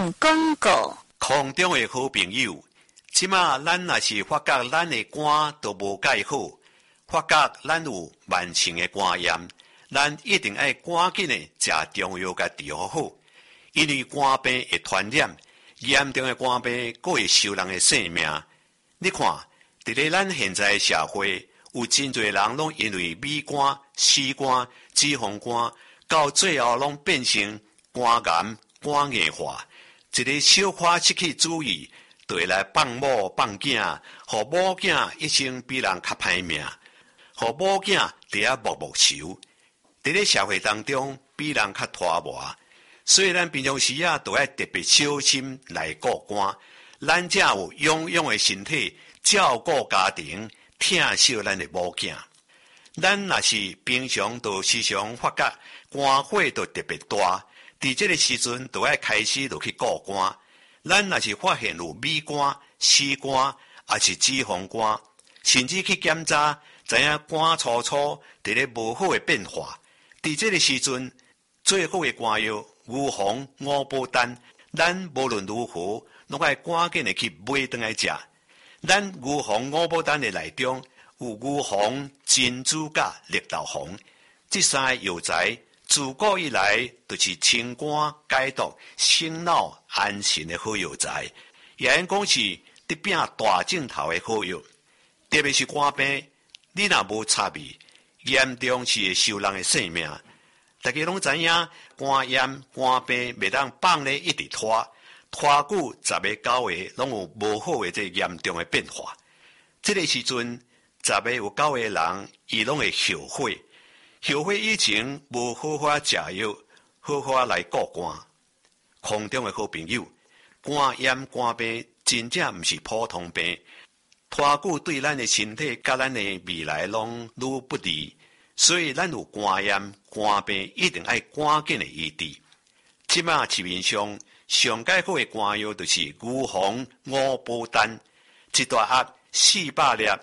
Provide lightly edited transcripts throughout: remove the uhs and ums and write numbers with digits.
用广告。 空中的好朋友，即马咱若是发觉咱的肝都无介好，发觉咱有慢性的肝炎，咱一定要赶紧的食中药甲治疗好，因为肝病会传染，严重的肝病佫会收人的性命。你看，伫咧咱现在的社会，有真侪人拢因为米肝、C肝、脂肪肝，到最后拢变成肝癌、肝硬化。一个小可失去主意，就会来放某放囝，互某囝一生比人较歹命，互某囝伫遐默默愁。伫咧社会当中比人较拖磨，所以咱平常时都要特别小心来顾肝。咱才有勇勇的身体照顾家庭，疼惜咱的某囝。咱若是平常都时常发觉肝火都特别大。伫这个时阵，就要开始去顾肝。咱若是发现有米肝、C肝，也是脂肪肝，甚至去检查，知影肝粗粗伫咧无好的变化。伫这个时阵，最好的肝药牛黄、五宝丹，咱无论如何，拢要赶紧的去买回来食。咱牛黄、五宝丹的内中有牛黄、珍珠甲绿豆黄，这三个药材。自古以来，就是清肝解毒、醒脑安神的好药材，也因讲是得拼大镜头的好药。特别是肝病，你若无插味，严重是会收人的性命。大家拢知影，肝炎、肝病袂当放咧一直拖久10个9个，拢有无好的这严重的变化。这个时阵，10个有9个人，伊拢会后悔。后悔以前无好好食药，好好来顾肝。空中的好朋友，肝炎、肝病真正毋是普通病，拖久对咱的身体甲咱的未来拢愈不利。所以咱有肝炎、肝病一定要赶紧的医治。即马市面上上介好的肝药就是牛黄、五宝丹，一大盒400粒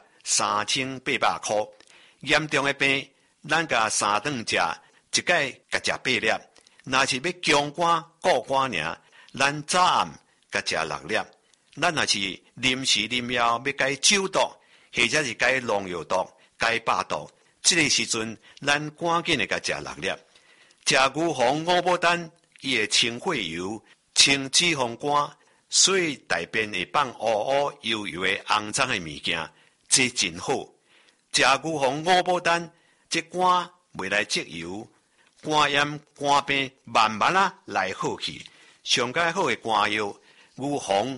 ，3800块。严重的病。咱甲3顿食，一摆甲食8粒。若是要强肝顾肝尔，咱早暗甲食6粒。咱若是临时临要要解酒毒，或者是解农药毒、解百毒，这个时阵咱赶紧的甲食6粒。食牛黄、五宝丹，伊会清血油、清脂肪肝，所以大便会放乌乌油油的肮脏的物件，这真好。食牛黄、五宝丹。这肝袂来积油，肝炎、肝病慢慢来好去。上介好的肝药，牛黄、